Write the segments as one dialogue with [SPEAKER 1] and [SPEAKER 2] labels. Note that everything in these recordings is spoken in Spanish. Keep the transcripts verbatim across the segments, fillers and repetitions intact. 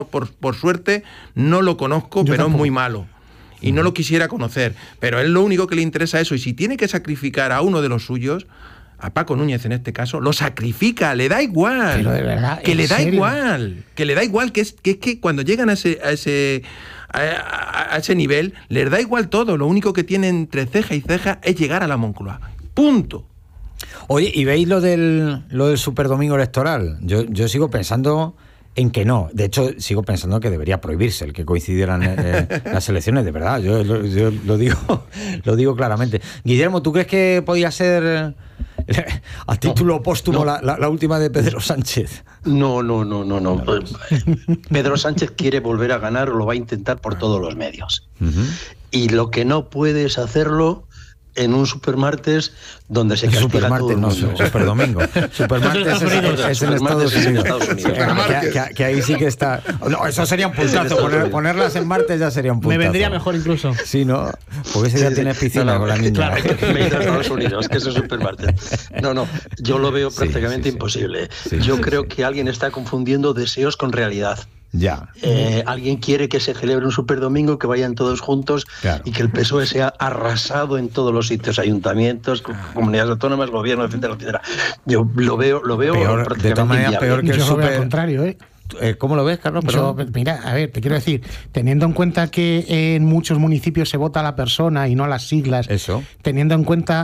[SPEAKER 1] por, por suerte, no lo conozco,
[SPEAKER 2] Yo
[SPEAKER 1] pero
[SPEAKER 2] tampoco.
[SPEAKER 1] es muy malo. Y no lo quisiera conocer. Pero es lo único que le interesa eso. Y si tiene que sacrificar a uno de los suyos, a Paco Núñez en este caso, lo sacrifica, le da igual.
[SPEAKER 2] Pero de verdad,
[SPEAKER 1] que
[SPEAKER 2] ¿en
[SPEAKER 1] le da
[SPEAKER 2] serio?
[SPEAKER 1] igual. Que le da igual, que es que, es que cuando llegan a ese... A ese a, a- a ese nivel, les da igual todo. Lo único que tienen entre ceja y ceja es llegar a la Moncloa. Punto.
[SPEAKER 3] Oye, ¿y veis lo del, lo del superdomingo electoral? Yo, yo sigo pensando en que no. De hecho, sigo pensando que debería prohibirse el que coincidieran eh, las elecciones, de verdad. Yo, lo- yo lo digo lo digo claramente. Guillermo, ¿tú crees que podía ser eh, a título
[SPEAKER 4] No,
[SPEAKER 3] póstumo
[SPEAKER 4] no.
[SPEAKER 3] La, la, la última de Pedro Sánchez?
[SPEAKER 4] No, no, no, no, no. Pedro Sánchez quiere volver a ganar, lo va a intentar por todos los medios.
[SPEAKER 3] Uh-huh.
[SPEAKER 4] Y lo que no puede es hacerlo en un supermartes donde se castiga a todo
[SPEAKER 3] Supermartes,
[SPEAKER 4] el
[SPEAKER 3] no,
[SPEAKER 4] mundo.
[SPEAKER 3] superdomingo. Supermartes es,
[SPEAKER 5] Estados
[SPEAKER 3] es, es en
[SPEAKER 4] Supermartes
[SPEAKER 3] Estados
[SPEAKER 4] es en
[SPEAKER 3] Unidos.
[SPEAKER 4] Estados Unidos.
[SPEAKER 3] Que, que- que ahí sí que está. No, eso sería un
[SPEAKER 4] Es en
[SPEAKER 3] puntazo.
[SPEAKER 4] Estados
[SPEAKER 3] Poner,
[SPEAKER 4] Unidos.
[SPEAKER 3] ponerlas en martes ya sería un puntazo.
[SPEAKER 5] Me vendría mejor incluso.
[SPEAKER 3] Sí, ¿no? Porque ese
[SPEAKER 4] Sí,
[SPEAKER 3] ya
[SPEAKER 4] sí.
[SPEAKER 3] tienes piscina
[SPEAKER 4] No, no,
[SPEAKER 3] con la niña.
[SPEAKER 4] Claro, me he ido a Estados Unidos, que es un supermartes. No, no, yo lo veo
[SPEAKER 3] Sí,
[SPEAKER 4] prácticamente
[SPEAKER 3] sí, sí.
[SPEAKER 4] imposible.
[SPEAKER 3] Sí,
[SPEAKER 4] yo
[SPEAKER 3] sí,
[SPEAKER 4] creo
[SPEAKER 3] sí.
[SPEAKER 4] que alguien está confundiendo deseos con realidad.
[SPEAKER 3] Ya.
[SPEAKER 4] Eh, alguien quiere que se celebre un superdomingo, que vayan todos juntos
[SPEAKER 3] Claro.
[SPEAKER 4] y que el P S O E sea arrasado en todos los sitios, ayuntamientos, comunidades autónomas, gobierno, etcétera, etcétera. Yo lo veo, lo veo
[SPEAKER 3] Peor, de
[SPEAKER 4] prácticamente
[SPEAKER 3] todas maneras,
[SPEAKER 4] inviable.
[SPEAKER 3] peor que el
[SPEAKER 2] Yo lo veo al
[SPEAKER 3] super-
[SPEAKER 2] contrario, ¿eh?
[SPEAKER 3] Eh, ¿Cómo lo ves, Carlos?
[SPEAKER 2] Yo,
[SPEAKER 3] Perdón.
[SPEAKER 2] mira, a ver, te quiero decir, teniendo en cuenta que en muchos municipios se vota a la persona y no a las siglas,
[SPEAKER 3] Eso.
[SPEAKER 2] teniendo en cuenta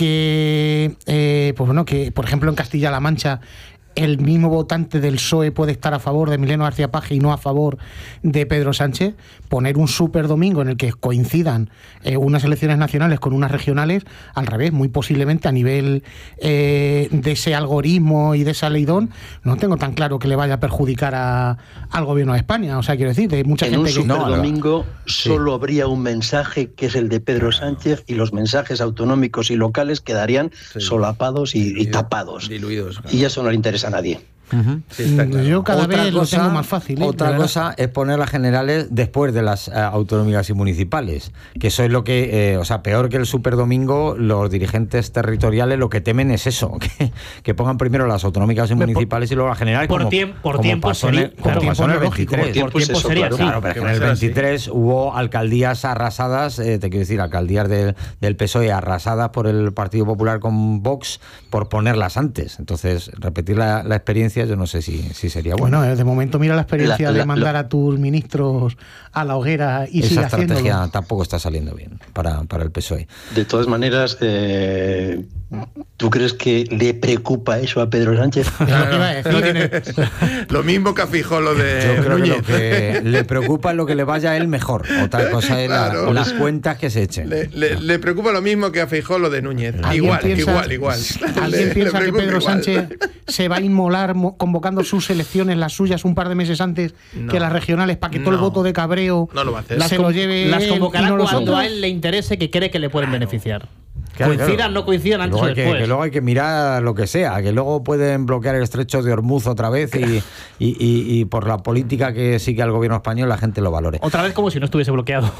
[SPEAKER 2] que, eh, pues bueno, que por ejemplo en Castilla-La Mancha el mismo votante del P S O E puede estar a favor de Emiliano García Paje y no a favor de Pedro Sánchez, poner un superdomingo en el que coincidan eh, unas elecciones nacionales con unas regionales, al revés, muy posiblemente a nivel eh, de ese algoritmo y de esa leidón, no tengo tan claro que le vaya a perjudicar a, al gobierno de España. O sea, quiero decir, de mucha
[SPEAKER 4] En un
[SPEAKER 2] gente que...
[SPEAKER 3] no,
[SPEAKER 4] superdomingo
[SPEAKER 3] Sí.
[SPEAKER 4] solo habría un mensaje que es el de Pedro Sánchez y los mensajes autonómicos y locales quedarían
[SPEAKER 1] Sí.
[SPEAKER 4] solapados y, y
[SPEAKER 1] Diluidos,
[SPEAKER 4] tapados.
[SPEAKER 1] diluidos, claro.
[SPEAKER 4] Y eso no le interesa a nadie.
[SPEAKER 3] Ujú.
[SPEAKER 1] Sí, está claro.
[SPEAKER 2] Yo cada
[SPEAKER 3] Otra
[SPEAKER 2] vez
[SPEAKER 3] cosa-
[SPEAKER 2] lo tengo más fácil. ¿eh?
[SPEAKER 3] Otra
[SPEAKER 2] De verdad.
[SPEAKER 3] cosa es poner las generales después de las eh, autonómicas y municipales, que eso es lo que, eh, o sea, peor que el superdomingo, los dirigentes territoriales lo que temen es eso, que, que pongan primero las autonómicas y
[SPEAKER 5] Por-
[SPEAKER 3] municipales y luego las generales.
[SPEAKER 5] por
[SPEAKER 3] como,
[SPEAKER 5] tiemp- por
[SPEAKER 3] como
[SPEAKER 5] tiempo
[SPEAKER 3] pasó en el,
[SPEAKER 5] sería-
[SPEAKER 3] como
[SPEAKER 5] claro,
[SPEAKER 3] pasó en el
[SPEAKER 2] tiempo lógico,
[SPEAKER 3] veintitrés.
[SPEAKER 4] por tiempo
[SPEAKER 5] Por
[SPEAKER 4] es
[SPEAKER 5] tiempo
[SPEAKER 4] eso,
[SPEAKER 5] sería
[SPEAKER 4] claro.
[SPEAKER 5] así.
[SPEAKER 3] Claro, pero
[SPEAKER 1] que
[SPEAKER 3] en
[SPEAKER 1] va a
[SPEAKER 3] el
[SPEAKER 1] ser así.
[SPEAKER 3] veintitrés hubo alcaldías arrasadas, eh, te quiero decir, alcaldías del, del P S O E arrasadas por el Partido Popular con Vox por ponerlas antes. Entonces, repetir la, la experiencia yo no sé si, si sería bueno.
[SPEAKER 2] Bueno, eh, de momento mira la experiencia
[SPEAKER 4] La- la-
[SPEAKER 2] de mandar
[SPEAKER 4] la-
[SPEAKER 2] a tus ministros a la hoguera y
[SPEAKER 3] Esa
[SPEAKER 2] sigue
[SPEAKER 3] estrategia
[SPEAKER 2] haciéndolo.
[SPEAKER 3] tampoco está saliendo bien para, para el P S O E.
[SPEAKER 4] De todas maneras, eh, ¿tú crees que le preocupa eso a Pedro Sánchez?
[SPEAKER 2] Es lo que iba a decir.
[SPEAKER 1] Lo mismo que a Fijó lo de
[SPEAKER 3] Yo creo que
[SPEAKER 1] Núñez.
[SPEAKER 3] lo que le preocupa es lo que le vaya a él mejor. Otra cosa es la-
[SPEAKER 1] Claro.
[SPEAKER 3] las cuentas que se echen.
[SPEAKER 1] Le, le- le preocupa lo mismo que a Feijó lo de Núñez.
[SPEAKER 2] ¿Alguien
[SPEAKER 1] Igual,
[SPEAKER 2] piensa-
[SPEAKER 1] igual, igual.
[SPEAKER 2] ¿Alguien
[SPEAKER 1] Le-
[SPEAKER 2] piensa
[SPEAKER 1] le
[SPEAKER 2] que
[SPEAKER 1] preocupa
[SPEAKER 2] Pedro
[SPEAKER 1] igual.
[SPEAKER 2] Sánchez se va a inmolar mo- convocando sus elecciones, las suyas, un par de meses antes
[SPEAKER 1] No.
[SPEAKER 2] que las regionales, para que todo el
[SPEAKER 1] No.
[SPEAKER 2] voto de cabreo
[SPEAKER 1] No lo va a hacer.
[SPEAKER 2] se lo lleve
[SPEAKER 5] Las
[SPEAKER 2] él
[SPEAKER 5] convocará
[SPEAKER 2] y no
[SPEAKER 5] cuando
[SPEAKER 2] nosotros?
[SPEAKER 5] a él le interese, que cree que le pueden beneficiar.
[SPEAKER 3] Claro,
[SPEAKER 5] coincidan,
[SPEAKER 3] claro.
[SPEAKER 5] no coincidan antes
[SPEAKER 3] Luego
[SPEAKER 5] o
[SPEAKER 3] hay que,
[SPEAKER 5] después.
[SPEAKER 3] que luego hay que mirar lo que sea, que luego pueden bloquear el estrecho de Hormuz otra vez y, y, y- y por la política que sigue al gobierno español la gente lo valore.
[SPEAKER 5] Otra vez como si no estuviese bloqueado.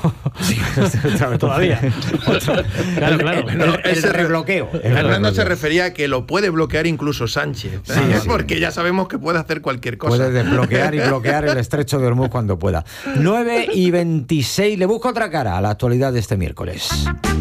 [SPEAKER 3] Otra vez.
[SPEAKER 5] Todavía. Claro, claro.
[SPEAKER 1] No,
[SPEAKER 3] El, el
[SPEAKER 1] ese re-
[SPEAKER 3] rebloqueo. El
[SPEAKER 1] Fernando
[SPEAKER 3] rebloqueo.
[SPEAKER 1] se refería a que lo puede bloquear incluso Sánchez.
[SPEAKER 3] Sí,
[SPEAKER 1] ¿eh?
[SPEAKER 3] sí.
[SPEAKER 1] Porque ya sabemos que puede hacer cualquier cosa.
[SPEAKER 3] Puede desbloquear y bloquear el estrecho de Hormuz cuando pueda. nueve y veintiséis. Le busco otra cara a la actualidad de este miércoles.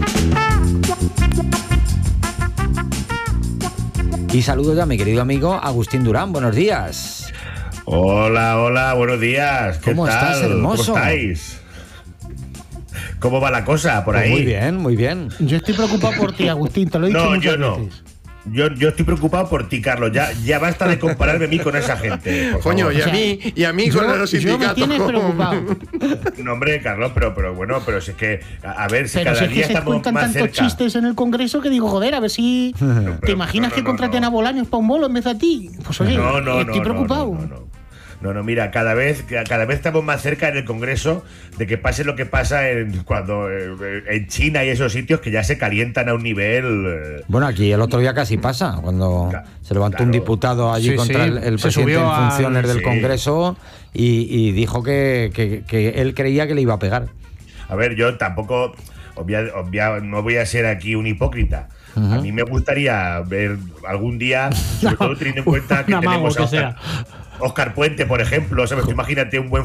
[SPEAKER 3] Y saludo ya a mi querido amigo Agustín Durán. Buenos días.
[SPEAKER 6] Hola, hola, buenos días. ¿Qué
[SPEAKER 3] ¿Cómo
[SPEAKER 6] tal?
[SPEAKER 3] estás, hermoso?
[SPEAKER 6] ¿Cómo estáis? ¿Cómo va la cosa por
[SPEAKER 3] Pues
[SPEAKER 6] ahí?
[SPEAKER 3] muy bien, muy bien.
[SPEAKER 2] Yo estoy preocupado por ti, Agustín, te lo he dicho
[SPEAKER 6] No,
[SPEAKER 2] muchas
[SPEAKER 6] yo no.
[SPEAKER 2] veces.
[SPEAKER 6] Yo, yo estoy preocupado por ti, Carlos. Ya, ya basta de compararme a mí con esa gente. por
[SPEAKER 1] Coño,
[SPEAKER 6] favor.
[SPEAKER 1] y a
[SPEAKER 2] O sea,
[SPEAKER 1] mí, y a mí
[SPEAKER 2] yo-
[SPEAKER 1] con los
[SPEAKER 2] yo me
[SPEAKER 1] sindicatos.
[SPEAKER 2] tienes preocupado.
[SPEAKER 6] No, hombre, Carlos, pero, pero bueno, pero si es que, a, a ver, si
[SPEAKER 2] Pero
[SPEAKER 6] cada
[SPEAKER 2] si es
[SPEAKER 6] día
[SPEAKER 2] que se
[SPEAKER 6] estamos
[SPEAKER 2] cuentan
[SPEAKER 6] más
[SPEAKER 2] tantos
[SPEAKER 6] cerca.
[SPEAKER 2] chistes en el Congreso que digo, joder, a ver si te
[SPEAKER 6] pero-
[SPEAKER 2] imaginas
[SPEAKER 6] no, no,
[SPEAKER 2] que
[SPEAKER 6] no,
[SPEAKER 2] contraten
[SPEAKER 6] no.
[SPEAKER 2] a Bolaños para un bolo en vez de a ti. Pues oye,
[SPEAKER 6] No, no,
[SPEAKER 2] estoy
[SPEAKER 6] no,
[SPEAKER 2] preocupado.
[SPEAKER 6] No, no, no, no. No, no, mira, cada vez, cada vez estamos más cerca en el Congreso de que pase lo que pasa en, cuando, eh, en China y esos sitios que ya se calientan a un nivel. eh,
[SPEAKER 3] Bueno, aquí el otro día casi pasa, cuando
[SPEAKER 6] Claro,
[SPEAKER 3] se levantó un
[SPEAKER 6] claro.
[SPEAKER 3] diputado allí
[SPEAKER 2] Sí,
[SPEAKER 3] contra
[SPEAKER 2] sí,
[SPEAKER 3] el, el
[SPEAKER 2] se
[SPEAKER 3] presidente
[SPEAKER 2] subió
[SPEAKER 3] en
[SPEAKER 2] al-
[SPEAKER 3] funciones del
[SPEAKER 6] sí.
[SPEAKER 3] Congreso y, y dijo que, que- que él creía que le iba a pegar.
[SPEAKER 6] A ver, yo tampoco, obvia- obvia- no voy a ser aquí un hipócrita. A mí me gustaría ver algún día, sobre todo teniendo en cuenta que
[SPEAKER 5] Un amago,
[SPEAKER 6] tenemos a
[SPEAKER 5] que
[SPEAKER 6] Oscar,
[SPEAKER 5] sea.
[SPEAKER 6] Oscar Puente, por ejemplo, ¿sabes? Tú imagínate un buen